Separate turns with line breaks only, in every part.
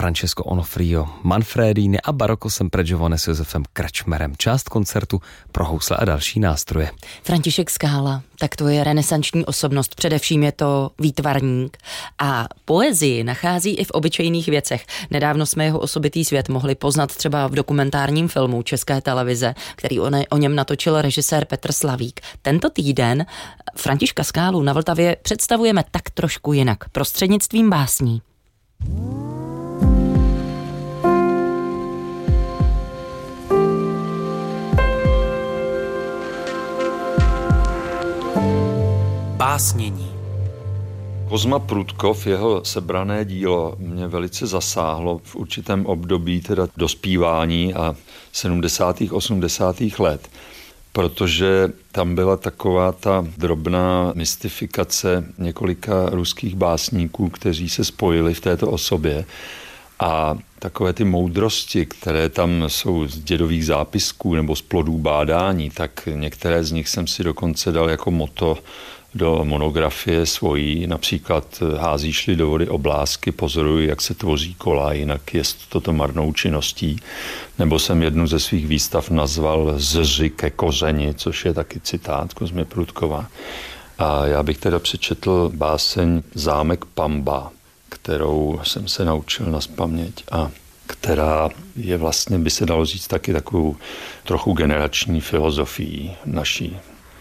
Francesco Onofrio Manfredini a Baroko Sempregiovane s Josefem Krčmerem. Část koncertu pro housle a další nástroje.
František Skála, tak to je renesanční osobnost, především je to výtvarník a poezii nachází i v obyčejných věcech. Nedávno jsme jeho osobitý svět mohli poznat třeba v dokumentárním filmu České televize, který o něm natočil režisér Petr Slavík. Tento týden Františka Skálu na Vltavě představujeme tak trošku jinak, prostřednictvím básní.
Básnění.
Kozma Prudkov, jeho sebrané dílo, mě velice zasáhlo v určitém období teda dospívání a 70. 80. let, protože tam byla taková ta drobná mystifikace několika ruských básníků, kteří se spojili v této osobě a takové ty moudrosti, které tam jsou z dědových zápisků nebo z plodů bádání, tak některé z nich jsem si dokonce dal jako motto do monografie svojí, například házíš-li do vody oblásky, pozoruj, jak se tvoří kola, jinak je toto marnou činností. Nebo jsem jednu ze svých výstav nazval Zři ke kořeni, což je taky citát Kozmy Prudkova. A já bych teda přečetl báseň Zámek Pamba, kterou jsem se naučil nazpaměť a která je vlastně, by se dalo říct, taky takovou trochu generační filozofií naší.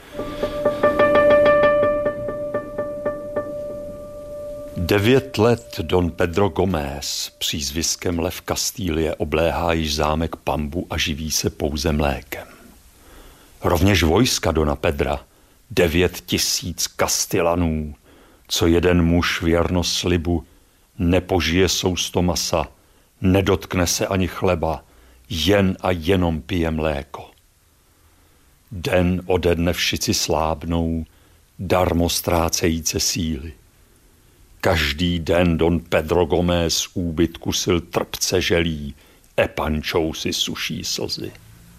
Devět let Don Pedro Gómez přízviskem Lev Kastílie obléhá již zámek Pambu a živí se pouze mlékem. Rovněž vojska Dona Pedra, 9 000 Kastilanů, co jeden muž věrno slibu, nepožije sousto masa, nedotkne se ani chleba, jen a jenom pije mléko. Den ode dne všici slábnou, darmo ztrácejíce síly. Každý den Don Pedro Gómez úbytku sil trpce želí, epančou si suší slzy.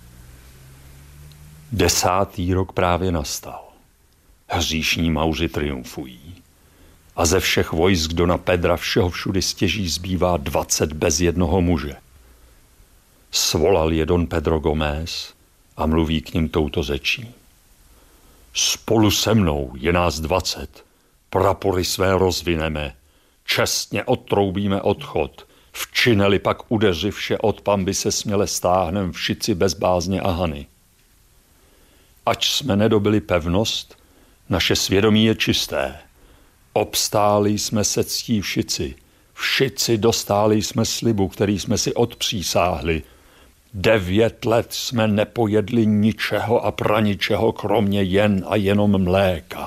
10. rok právě nastal. Hříšní mauři triumfují. A ze všech vojsk Dona Pedra všeho všudy stěží zbývá 20 bez jednoho muže. Svolal je Don Pedro Gómez a mluví k nim touto řečí. Spolu se mnou je nás 20, prapory své rozvineme, čestně odtroubíme odchod, včineli pak udeřivše od Pamby se směle stáhnem všici bez bázně a hany. Ač jsme nedobili pevnost, naše svědomí je čisté. Obstáli jsme se ctí všici dostáli jsme slibu, který jsme si odpřísáhli. 9 let jsme nepojedli ničeho a praničeho, kromě jen a jenom mléka.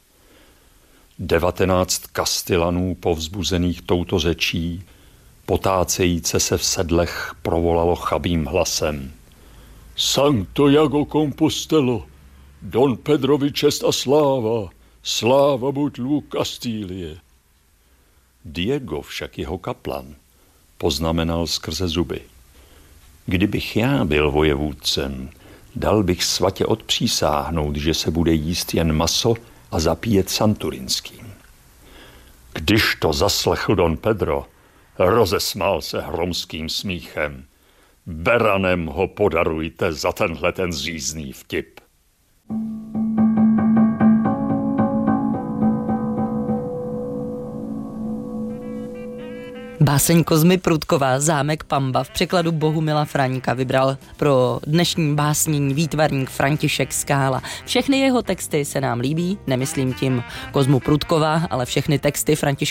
19 Kastilanů povzbuzených touto řečí, potácejíce se v sedlech, provolalo chabým hlasem. Sancto Jago Compostelo, Don Pedrovi čest a sláva, sláva buď lvu Kastílie. Diego však jeho kaplan poznamenal skrze zuby. Kdybych já byl vojevůdcem, dal bych svatě odpřísáhnout, že se bude jíst jen maso a zapíjet santurinským. Když to zaslechl Don Pedro, rozesmál se hromským smíchem. Beranem ho podarujte za tenhle ten zřízný vtip.
Báseň Kozmy Prudkova Zámek Pamba v překladu Bohumila Fraňka vybral pro dnešní básnění výtvarník František Skála. Všechny jeho texty se nám líbí, nemyslím tím Kozmu Prudkova, ale všechny texty Františka